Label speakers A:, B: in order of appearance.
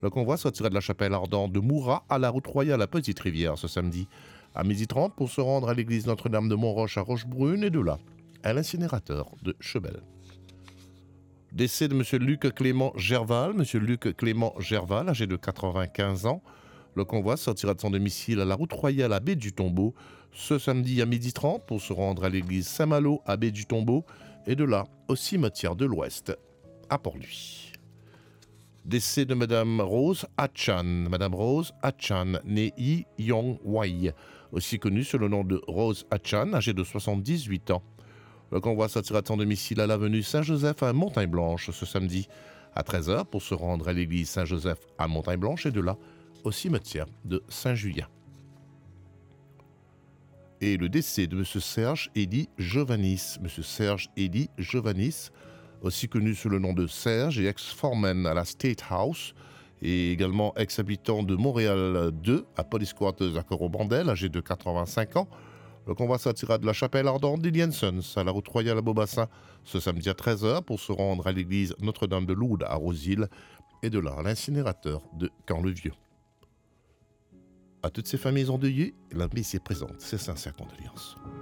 A: Le convoi sortira de la chapelle ardente de Moura à la route royale à Petite-Rivière ce samedi à 12h30 pour se rendre à l'église Notre-Dame de Montroche à Rochebrune et de là à l'incinérateur de Chebel. Décès de M. Luc Clément Gerval. M. Luc Clément Gerval, âgé de 95 ans. Le convoi sortira de son domicile à la route royale à Baie du Tombeau ce samedi à 12h30 pour se rendre à l'église Saint-Malo à Baie du Tombeau et de là au cimetière de l'Ouest à Port-Louis. Décès de Madame Rose Hachan. Madame Rose Hachan, née Yi Yong Wai, aussi connue sous le nom de Rose Hachan, âgée de 78 ans. Le convoi sortira de son domicile à l'avenue Saint-Joseph à Montagne-Blanche ce samedi à 13h pour se rendre à l'église Saint-Joseph à Montagne-Blanche et de là au cimetière de Saint-Julien. Et le décès de M. Serge Élie Jovanis. M. Serge Élie Jovanis, aussi connu sous le nom de Serge et ex-foreman à la State House et également ex-habitant de Montréal 2 à Police Quarters à Corobandel, âgé de 85 ans. Le convoi sortira de la chapelle ardente d'Iliansons à la route royale à Beaubassin ce samedi à 13h pour se rendre à l'église Notre-Dame de Lourdes à Roseville et de là à l'incinérateur de Camp-le-Vieux. À toutes ces familles endeuillées, la Messie présente ses sincères condoléances.